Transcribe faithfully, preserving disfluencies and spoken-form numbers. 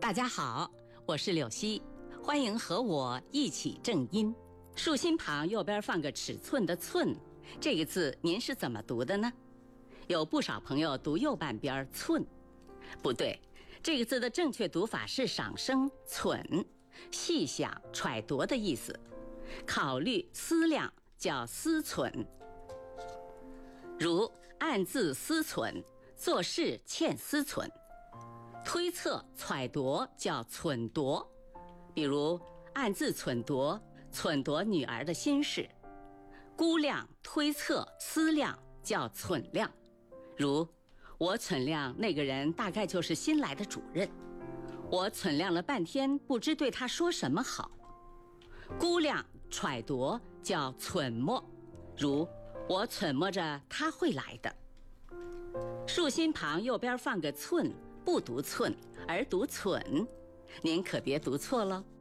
大家好，我是柳溪，欢迎和我一起正音。竖心旁右边放个尺寸的寸，这个字您是怎么读的呢？有不少朋友读右半边寸，不对，这个字的正确读法是赏声忖，细想揣度的意思，考虑思量叫思忖。如暗自思忖，做事欠思忖。推测揣度叫忖度，比如暗自忖度，忖度女儿的心事。估量、推测、思量叫忖量，如我忖量那个人大概就是新来的主任，我忖量了半天，不知对他说什么好。估量、揣度叫忖摸，如我忖摸着他会来的。竖心旁右边放个寸，不读寸而读忖，您可别读错了。